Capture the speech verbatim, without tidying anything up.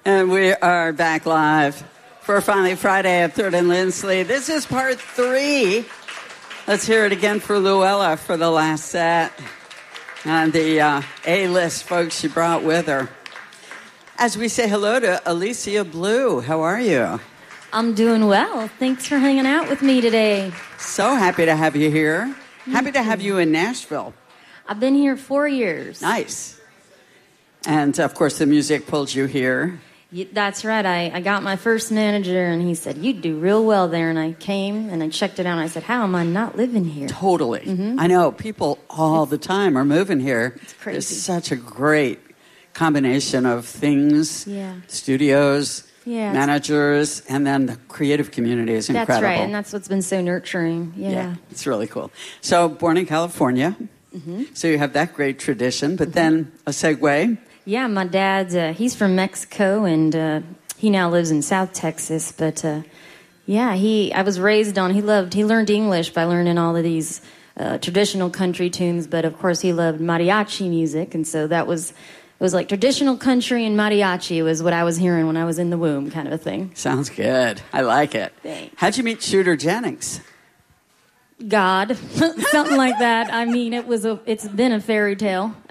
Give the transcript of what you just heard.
And we are back live for Finally Friday at Third and Lindsley. This is part three. Let's hear it again for Luella for the last set. And the uh, A-list folks she brought with her. As we say hello to Alicia Blue. How are you? I'm doing well. Thanks for hanging out with me today. So happy to have you here. Me Happy to too. have you in Nashville. I've been here four years. Nice. And, of course, the music pulled you here. Y- That's right. I, I got my first manager, and he said, "You do real well there." And I came, and I checked it out, and I said, "How am I not living here?" Totally. Mm-hmm. I know. People all the time are moving here. It's crazy. There's such a great combination of things, Yeah. studios, Yeah, it's- managers, and then the creative community is incredible. That's right, and that's what's been so nurturing. Yeah. Yeah, it's really cool. So, born in California, Mm-hmm. so you have that great tradition, but then a segue. Yeah, my dad, uh, he's from Mexico, and uh, he now lives in South Texas. But uh, yeah, he I was raised on, he loved, he learned English by learning all of these uh, traditional country tunes. But of course, he loved mariachi music, and so that was, it was like traditional country and mariachi was what I was hearing when I was in the womb, kind of a thing. Sounds good. I like it. Thanks. How'd you meet Shooter Jennings? God, something like that. I mean, it was a, it's been a fairy tale.